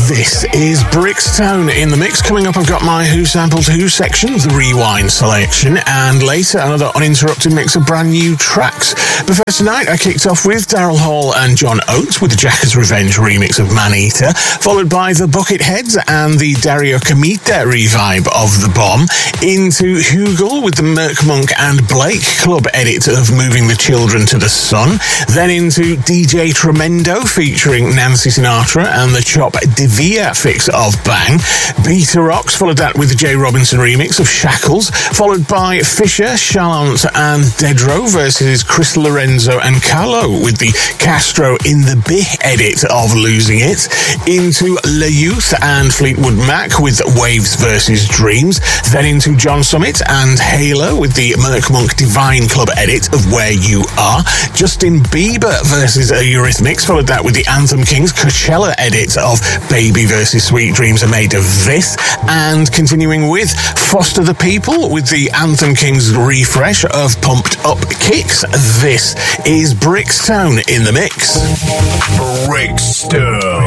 This is Brixton in the mix. Coming up, I've got my Who Sampled Who section, the Rewind selection, and later another uninterrupted mix of brand new tracks. But first tonight, I kicked off with Daryl Hall and John Oates with the Jackass Revenge remix of Man Eater, followed by the Bucketheads and the Dario Camita revive of The Bomb, into Hugel with the Merc Monk and Blake club edit of Moving the Children to the Sun, then into DJ Tremendo featuring Nancy Sinatra and the Chop Devia fix of Bang. Beta Rocks followed that with the Jay Robinson remix of Shackles, followed by Fisher, Chalant and Dedro versus Chris Lorenzo and Carlo with the Castro in the Bih edit of Losing It, into Le Youth and Fleetwood Mac with Waves versus Dreams, then into John Summit and Halo with the Merc Monk Divine Club edit of Where You Are. Justin Bieber versus Eurythmics followed that with the Anthem Kings Coachella edit of Baby versus Sweet Dreams Are Made of This, and continuing with Foster the People with the Anthem Kings refresh of Pumped Up Kicks. This is Brixton in the mix. Brixton.